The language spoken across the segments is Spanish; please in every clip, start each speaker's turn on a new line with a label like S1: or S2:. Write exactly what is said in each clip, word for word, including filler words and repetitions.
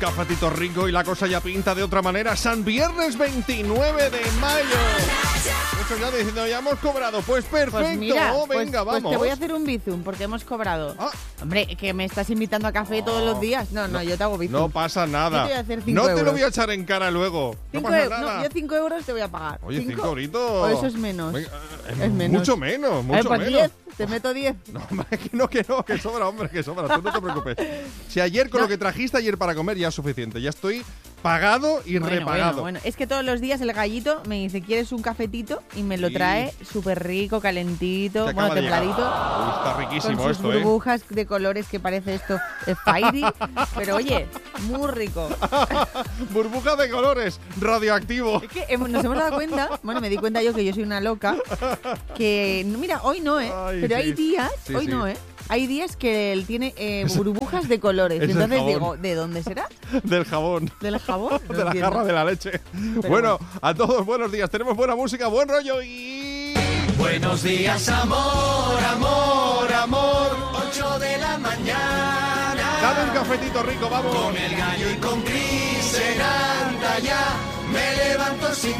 S1: cafetito rico y la cosa ya pinta de otra manera. San Viernes veintinueve de mayo. Eso ya diciendo, ya hemos cobrado. Pues perfecto,
S2: pues mira,
S1: venga,
S2: pues,
S1: vamos.
S2: Pues te voy a hacer un bizum porque hemos cobrado.
S1: Ah.
S2: Hombre, que me estás invitando a café
S1: No,
S2: todos los días. No, no,
S1: no,
S2: yo te hago bizum.
S1: No pasa nada.
S2: Yo te voy a hacer cinco
S1: no te
S2: euros.
S1: lo voy a echar en cara luego.
S2: Cinco
S1: no pasa
S2: eu-
S1: nada.
S2: no, yo cinco euros te voy a pagar.
S1: Oye, cinco,
S2: ¿Cinco?
S1: euritos.
S2: O eso es menos.
S1: Venga,
S2: Es menos.
S1: Mucho menos,
S2: A ver,
S1: mucho
S2: pues
S1: menos.
S2: diez, te meto diez.
S1: No, hombre, que no, que no, que sobra, hombre, que sobra. Tú no te preocupes. Si ayer con
S2: No.
S1: lo que trajiste ayer para comer ya es suficiente. Ya estoy pagado y
S2: Bueno,
S1: repagado.
S2: bueno, bueno. Es que todos los días el gallito me dice, ¿quieres un cafetito? Y me lo
S1: Sí.
S2: trae súper rico, calentito,
S1: Que
S2: bueno,
S1: acaba de llegar.
S2: templadito.
S1: Uy, está
S2: Con
S1: riquísimo
S2: sus
S1: esto, ¿eh?
S2: burbujas de colores que parece esto de Fairy. Pero oye, muy rico.
S1: Burbuja de colores, radioactivo.
S2: Es que hemos- nos hemos dado cuenta, bueno, me di cuenta yo que yo soy una loca, que, no, mira, hoy no, ¿eh?
S1: Ay,
S2: Pero
S1: sí.
S2: hay días,
S1: Sí,
S2: hoy
S1: sí.
S2: no, ¿eh? Hay días que él tiene eh, burbujas de colores.
S1: es
S2: Y
S1: el
S2: entonces
S1: jabón.
S2: digo, ¿de dónde será?
S1: Del jabón.
S2: ¿Del jabón? No
S1: de la
S2: entiendo.
S1: jarra de la leche.
S2: Pero
S1: Bueno, a todos buenos días. Tenemos buena música, buen rollo y...
S3: Buenos días, amor, amor, amor. Ocho de la mañana.
S1: Dame un cafetito rico, vamos.
S3: Con el gallo y con Cris en Andaya. Me levanto sin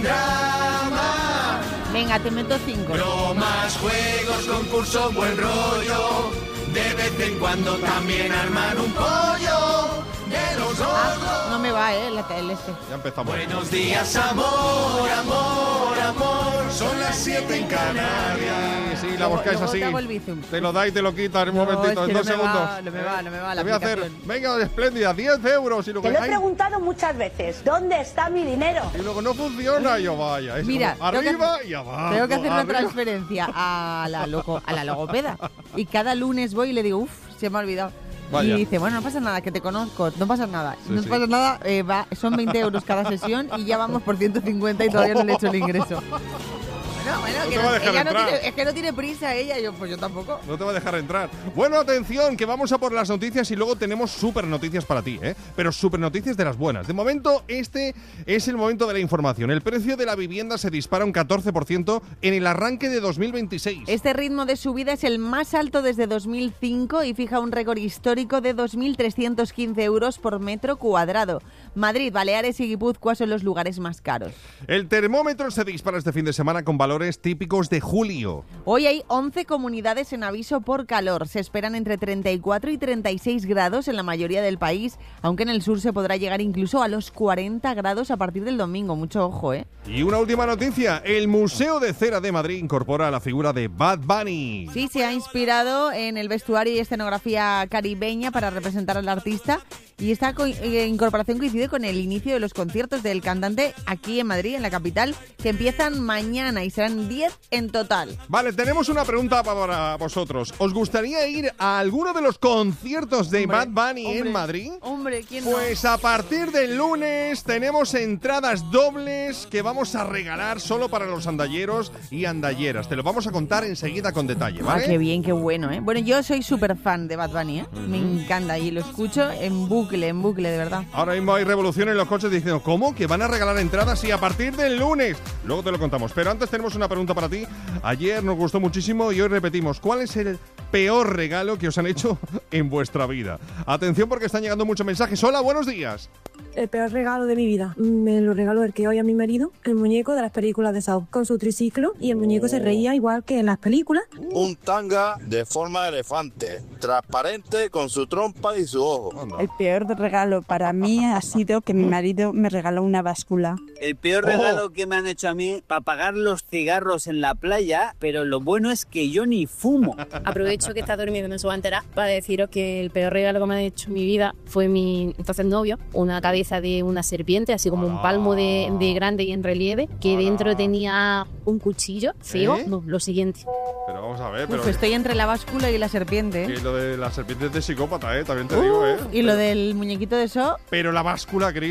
S3: drama.
S2: Venga, te meto cinco.
S3: Bromas, juegos, concurso, buen rollo. De vez en cuando también arman un pollo. De los otros.
S2: No me va, ¿eh? El, el este.
S1: Ya empezamos.
S3: Buenos días, amor, amor, amor. Son las siete en Canarias.
S1: Sí, la
S2: Luego-
S1: buscáis
S2: luego
S1: así.
S2: te hago el bizum.
S1: Te lo da y te lo quita en un
S2: No,
S1: momentito,
S2: es que
S1: en
S2: no
S1: dos
S2: me
S1: segundos.
S2: va, no me va, no me va la
S1: Te voy a hacer,
S2: aplicación.
S1: venga, espléndida, diez euros y luego,
S4: Te lo he
S1: ay,
S4: preguntado muchas veces, ¿dónde está mi dinero?
S1: y luego no funciona, y yo vaya. Es
S2: Mira,
S1: como
S2: tengo que
S1: arriba
S2: hacer-
S1: y abajo.
S2: Tengo que hacer una
S1: arriba.
S2: transferencia a la, loco, a la logopeda. Y cada lunes voy y le digo, uff, se me ha olvidado.
S1: Vaya.
S2: Y dice, bueno, no pasa nada, que te conozco, no pasa nada.
S1: Sí,
S2: no
S1: sí.
S2: pasa nada, eh, va, son veinte euros cada sesión y ya vamos por ciento cincuenta y todavía no le he hecho el ingreso. Bueno, bueno,
S1: No
S2: que
S1: te
S2: no-
S1: va a dejar
S2: ella no
S1: entrar.
S2: tiene, es que no tiene prisa ella, yo pues yo tampoco.
S1: No te va a dejar entrar. Bueno, atención, que vamos a por las noticias y luego tenemos súper noticias para ti, ¿eh? Pero súper noticias de las buenas. De momento, este es el momento de la información. El precio de la vivienda se dispara un catorce por ciento en el arranque de dos mil veintiséis.
S2: Este ritmo de subida es el más alto desde dos mil cinco y fija un récord histórico de dos mil trescientos quince euros por metro cuadrado. Madrid, Baleares y Guipúzcoa son los lugares más caros.
S1: El termómetro se dispara este fin de semana con valores típicos de julio.
S2: Hoy hay once comunidades en aviso por calor. Se esperan entre treinta y cuatro y treinta y seis grados en la mayoría del país, aunque en el sur se podrá llegar incluso a los cuarenta grados a partir del domingo. Mucho ojo, ¿eh?
S1: Y una última noticia. El Museo de Cera de Madrid incorpora la figura de Bad Bunny.
S2: Sí, se ha inspirado en el vestuario y escenografía caribeña para representar al artista y esta co- eh, incorporación coincide con el inicio de los conciertos del cantante aquí en Madrid, en la capital, que empiezan mañana y serán diez en total.
S1: Vale, tenemos una pregunta para vosotros. ¿Os gustaría ir a alguno de los conciertos de
S2: Hombre,
S1: Bad Bunny
S2: hombre,
S1: en Madrid?
S2: Hombre, ¿quién no?
S1: Pues a partir del lunes tenemos entradas dobles que vamos a regalar solo para los andalleros y andalleras. Te lo vamos a contar enseguida con detalle,
S2: Ah,
S1: ¿vale?
S2: qué bien, qué bueno, ¿eh? Bueno, yo soy súper fan de Bad Bunny, ¿eh? Me encanta y lo escucho en bucle, en bucle, de verdad.
S1: Ahora mismo hay revolución en los coches diciendo, ¿cómo? ¿Que van a regalar entradas? Y a partir del lunes. Luego te lo contamos. Pero antes tenemos una pregunta para ti. Ayer nos gustó muchísimo y hoy repetimos. ¿Cuál es el peor regalo que os han hecho en vuestra vida? Atención porque están llegando muchos mensajes. Hola, buenos días.
S5: El peor regalo de mi vida. Me lo regaló el que hoy a mi marido, el muñeco de las películas de Saw, con su triciclo, y el muñeco se reía igual que en las películas.
S6: Un tanga de forma de elefante, transparente con su trompa y su ojo.
S1: Anda.
S7: El peor regalo para mí ha sido que mi marido me regaló una báscula.
S8: El peor
S1: Oh.
S8: regalo que me han hecho a mí para pagar los cigarros en la playa, pero lo bueno es que yo ni fumo.
S9: Aprovecho que está durmiendo en su guantera para deciros que el peor regalo que me han hecho en mi vida fue mi entonces novio, una cabeza de una serpiente, así como un palmo de, de grande y en relieve, que dentro tenía un cuchillo feo.
S1: ¿Eh?
S9: No, lo siguiente.
S1: Pero vamos a ver, pero
S2: Uf, estoy entre la báscula y la serpiente,
S1: que
S2: ¿eh?
S1: lo de la serpiente es de psicópata, ¿eh? También te digo, ¿eh?
S2: Uf, y lo del muñequito de eso,
S1: Pero la báscula, Cris.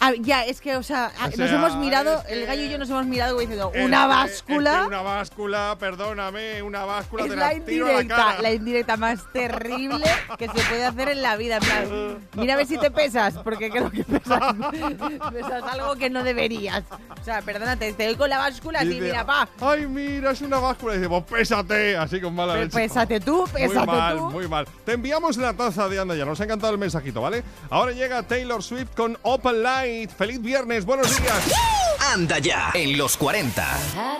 S2: Ah, ya, es que, o sea,
S1: O
S2: nos
S1: sea,
S2: hemos mirado,
S1: es que-
S2: el gallo y yo nos hemos mirado como diciendo,
S1: Es
S2: una
S1: que-
S2: báscula.
S1: es que una báscula, perdóname, una báscula
S2: Es
S1: te
S2: la
S1: la tiro a la
S2: indirecta,
S1: cara.
S2: la indirecta más terrible que se puede hacer en la vida. En plan, mira a ver si te pesas, porque creo que pesas, pesas algo que no deberías. O sea, perdónate, te doy con la báscula así,
S1: Dice,
S2: mira, pa.
S1: Ay, mira, es una báscula. Y dice, pues pésate, así con mala
S2: Pues
S1: leche.
S2: pésate tú, pésate
S1: Muy mal,
S2: tú.
S1: muy mal. Te enviamos la taza de Anda Ya. Nos ha encantado el mensajito, ¿vale? Ahora llega Taylor Swift con Open Light. ¡Feliz viernes! ¡Buenos días!
S3: Anda Ya en los cuarenta.